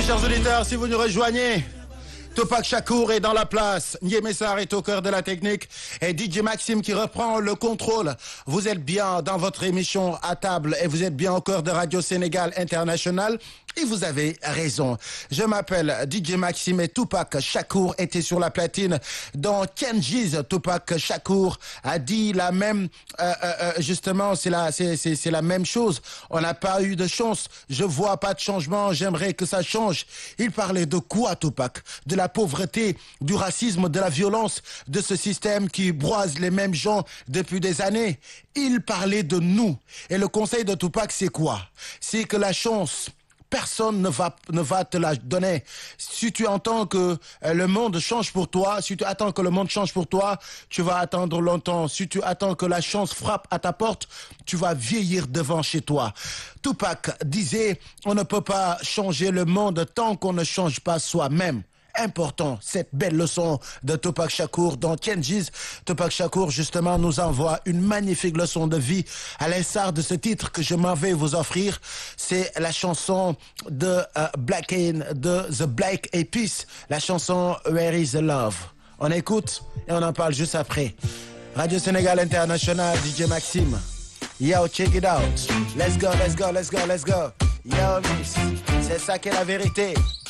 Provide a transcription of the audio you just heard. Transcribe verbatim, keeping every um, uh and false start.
mes chers auditeurs, si vous nous rejoignez, Tupac Shakur est dans la place, Ndiémé Sarr est au cœur de la technique et D J Maxime qui reprend le contrôle. Vous êtes bien dans votre émission à table et vous êtes bien au cœur de Radio Sénégal International. Et vous avez raison. Je m'appelle D J Maxime et Tupac Shakur était sur la platine. Dans Kenji's, Tupac Shakur a dit la même, euh, euh, justement, c'est la, c'est, c'est, c'est la même chose. On n'a pas eu de chance. Je vois pas de changement. J'aimerais que ça change. Il parlait de quoi, Tupac? De la pauvreté, du racisme, de la violence, de ce système qui broise les mêmes gens depuis des années. Il parlait de nous. Et le conseil de Tupac, c'est quoi? C'est que la chance, personne ne va, ne va te la donner. Si tu entends que euh, le monde change pour toi, si tu attends que le monde change pour toi, tu vas attendre longtemps. Si tu attends que la chance frappe à ta porte, tu vas vieillir devant chez toi. Tupac disait, on ne peut pas changer le monde tant qu'on ne change pas soi-même. Important, cette belle leçon de Tupac Shakur dans Kenji's. Tupac Shakur, justement, nous envoie une magnifique leçon de vie à l'instar de ce titre que je m'en vais vous offrir. C'est la chanson de uh, Black and, de The Black Eyed Peas, la chanson Where is the Love. On écoute et on en parle juste après. Radio Sénégal International, D J Maxime. Yo, check it out. Let's go, let's go, let's go, let's go. Yo, miss, c'est ça qu'est la vérité.